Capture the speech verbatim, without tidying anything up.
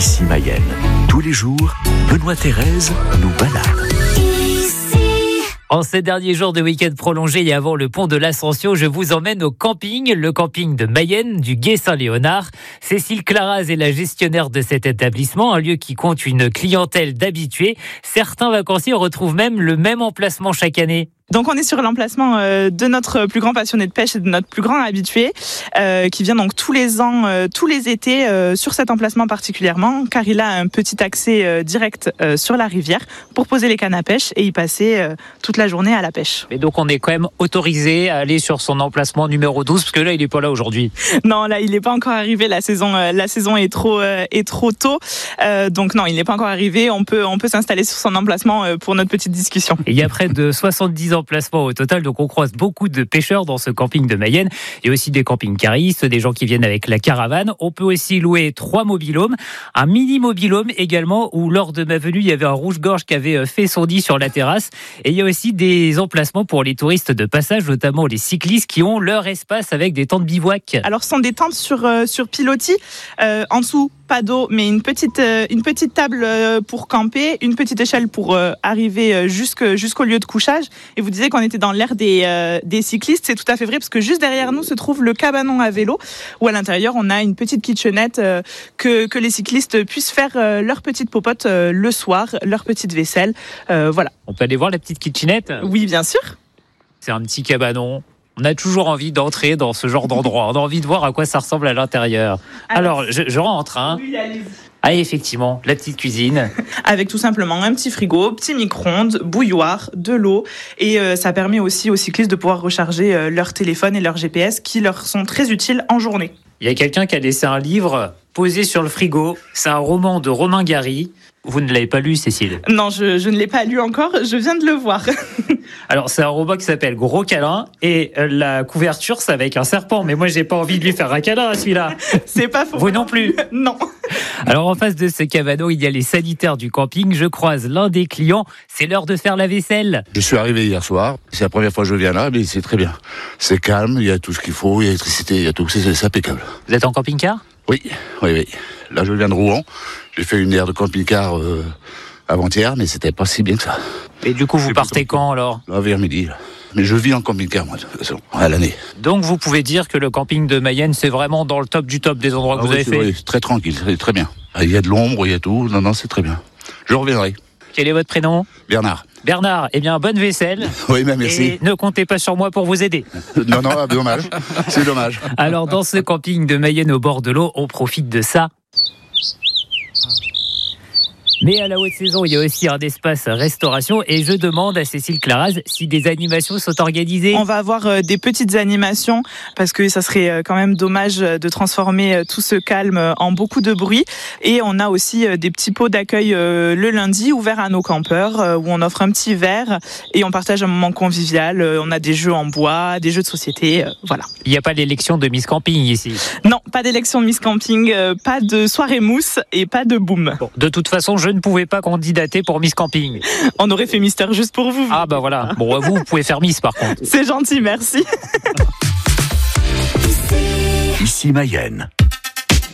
Ici Mayenne. Tous les jours, Benoît Thérèse nous balade. En ces derniers jours de week-end prolongé et avant le pont de l'Ascension, je vous emmène au camping, le camping de Mayenne, du Gué Saint-Léonard. Cécile Claraz est la gestionnaire de cet établissement, un lieu qui compte une clientèle d'habitués. Certains vacanciers retrouvent même le même emplacement chaque année. Donc on est sur l'emplacement euh, de notre plus grand passionné de pêche et de notre plus grand habitué euh, qui vient donc tous les ans, euh, tous les étés euh, sur cet emplacement particulièrement car il a un petit accès euh, direct euh, sur la rivière pour poser les cannes à pêche et y passer euh, toute la journée à la pêche. Et donc on est quand même autorisé à aller sur son emplacement numéro douze parce que là il n'est pas là aujourd'hui. Non, là il n'est pas encore arrivé, la saison, euh, la saison est trop, euh, est trop tôt euh, donc non il n'est pas encore arrivé, on peut, on peut s'installer sur son emplacement euh, pour notre petite discussion. Et il y a près de soixante-dix emplacements au total, donc on croise beaucoup de pêcheurs dans ce camping de Mayenne. Il y a aussi des camping-caristes, des gens qui viennent avec la caravane. On peut aussi louer trois mobil-homes, un mini-mobil-home également, où lors de ma venue, il y avait un rouge-gorge qui avait fait son nid sur la terrasse. Et il y a aussi des emplacements pour les touristes de passage, notamment les cyclistes qui ont leur espace avec des tentes bivouac. Alors, ce sont des tentes sur, euh, sur pilotis, euh, en dessous, pas d'eau, mais une petite, euh, une petite table euh, pour camper, une petite échelle pour euh, arriver jusque, jusqu'au lieu de couchage. Et vous disiez qu'on était dans l'ère des, euh, des cyclistes, c'est tout à fait vrai, parce que juste derrière nous se trouve le cabanon à vélo, où à l'intérieur on a une petite kitchenette euh, que, que les cyclistes puissent faire euh, leur petite popote euh, le soir, leur petite vaisselle, euh, voilà. On peut aller voir la petite kitchenette ? Oui, bien sûr. C'est un petit cabanon. On a toujours envie d'entrer dans ce genre d'endroit. On a envie de voir à quoi ça ressemble à l'intérieur. Alors, Alors je, je rentre. Hein. Oui, allez-y. Ah, effectivement, la petite cuisine. Avec tout simplement un petit frigo, petit micro-ondes, bouilloire, de l'eau. Et euh, ça permet aussi aux cyclistes de pouvoir recharger euh, leur téléphone et leur G P S qui leur sont très utiles en journée. Il y a quelqu'un qui a laissé un livre posé sur le frigo. C'est un roman de Romain Gary. Vous ne l'avez pas lu, Cécile ? Non, je, je ne l'ai pas lu encore, je viens de le voir. Alors, c'est un roman qui s'appelle Gros câlin et la couverture, c'est avec un serpent. Mais moi, j'ai pas envie de lui faire un câlin à celui-là. C'est pas faux. Vous non plus ? Non. Alors, en face de ce cabanon, il y a les sanitaires du camping. Je croise l'un des clients. C'est l'heure de faire la vaisselle. Je suis arrivé hier soir. C'est la première fois que je viens là, mais c'est très bien. C'est calme, il y a tout ce qu'il faut, il y a l'électricité, il y a tout. C'est, c'est impeccable. Vous êtes en camping-car ? Oui, oui, oui. Là, je viens de Rouen. J'ai fait une aire de camping-car euh, avant-hier, mais c'était pas si bien que ça. Et du coup, vous partez quand alors ? Là, vers midi. Là. Mais je vis en camping-car, moi, de toute façon, à l'année. Donc, vous pouvez dire que le camping de Mayenne, c'est vraiment dans le top du top des endroits que ah, vous oui, avez fait ? Oui, très tranquille, très, très bien. Il y a de l'ombre, il y a tout. Non, non, c'est très bien. Je reviendrai. Quel est votre prénom ? Bernard. Bernard, eh bien, bonne vaisselle. Oui, ben merci. Et ne comptez pas sur moi pour vous aider. non, non, dommage. C'est dommage. Alors, dans ce camping de Mayenne au bord de l'eau, on profite de ça. Mais à la haute saison, il y a aussi un espace restauration et je demande à Cécile Claraz si des animations sont organisées. On va avoir euh, des petites animations parce que ça serait euh, quand même dommage de transformer euh, tout ce calme en beaucoup de bruit. Et on a aussi euh, des petits pots d'accueil euh, le lundi ouverts à nos campeurs euh, où on offre un petit verre et on partage un moment convivial. Euh, on a des jeux en bois, des jeux de société, euh, voilà. Il n'y a pas l'élection de Miss Camping ici. Non, pas d'élection de Miss Camping, euh, pas de soirée mousse et pas de boom. Bon, de toute façon, je ne pouvais pas candidater pour Miss Camping. On aurait fait Mystère juste pour vous. Ah bah voilà. Bon, vous, vous pouvez faire Miss par contre. C'est gentil, merci. Ici Mayenne.